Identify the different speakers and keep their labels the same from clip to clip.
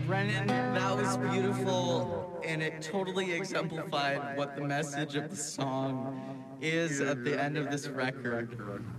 Speaker 1: Brennan, that was beautiful, and it totally exemplified what the message of the song is at the end of this record.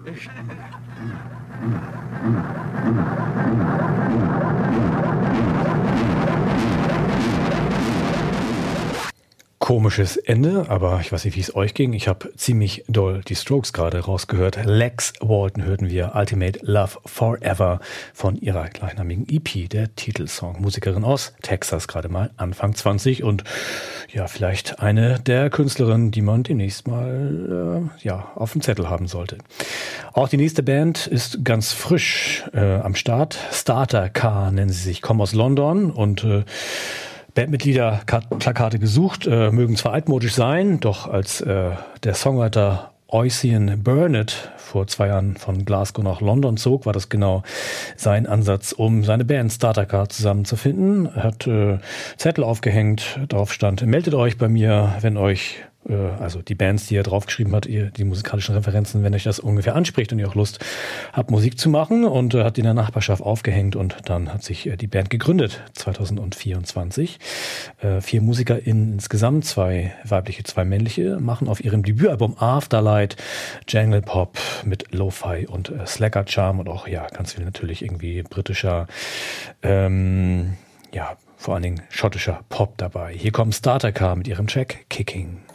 Speaker 2: Komisches Ende, aber ich weiß nicht, wie es euch ging. Ich habe ziemlich doll die Strokes gerade rausgehört. Lex Walton hörten wir, Ultimate Love Forever von ihrer gleichnamigen EP, der Titelsong. Musikerin aus Texas, gerade mal Anfang 20 und ja, vielleicht eine der Künstlerinnen, die man demnächst mal auf dem Zettel haben sollte. Auch die nächste Band ist ganz frisch am Start. Starter Car nennen sie sich, kommen aus London und Bandmitglieder, Plakate gesucht, mögen zwar altmodisch sein, doch als der Songwriter Oisin Burnett vor 2 Jahren von Glasgow nach London zog, war das genau sein Ansatz, um seine Band Starter Car zusammenzufinden. Er hat Zettel aufgehängt, darauf stand, meldet euch bei mir, wenn euch also die Bands, die er draufgeschrieben hat, die musikalischen Referenzen, wenn euch das ungefähr anspricht und ihr auch Lust habt, Musik zu machen, und hat die in der Nachbarschaft aufgehängt und dann hat sich die Band gegründet, 2024. 4 MusikerInnen insgesamt, 2 weibliche, 2 männliche, machen auf ihrem Debütalbum Afterlight Jangle Pop mit Lo-Fi und Slacker Charm und auch ganz viel natürlich irgendwie britischer, vor allen Dingen schottischer Pop dabei. Hier kommt Starter Car mit ihrem Track Kicking.